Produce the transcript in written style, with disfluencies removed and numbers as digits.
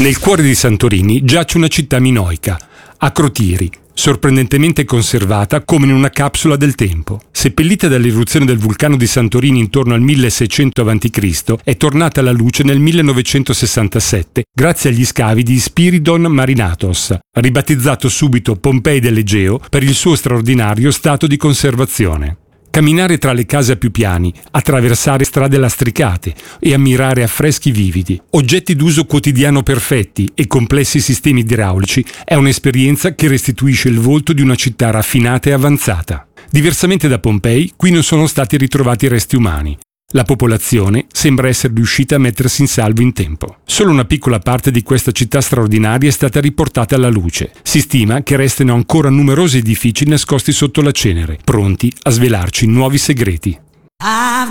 Nel cuore di Santorini giace una città minoica, Akrotiri, sorprendentemente conservata come in una capsula del tempo. Seppellita dall'eruzione del vulcano di Santorini intorno al 1600 a.C., è tornata alla luce nel 1967 grazie agli scavi di Spiridon Marinatos, ribattezzato subito Pompei dell'Egeo per il suo straordinario stato di conservazione. Camminare tra le case a più piani, attraversare strade lastricate e ammirare affreschi vividi, oggetti d'uso quotidiano perfetti e complessi sistemi idraulici è un'esperienza che restituisce il volto di una città raffinata e avanzata. Diversamente da Pompei, qui non sono stati ritrovati resti umani. La popolazione sembra essere riuscita a mettersi in salvo in tempo. Solo una piccola parte di questa città straordinaria è stata riportata alla luce. Si stima che restino ancora numerosi edifici nascosti sotto la cenere, pronti a svelarci nuovi segreti. I've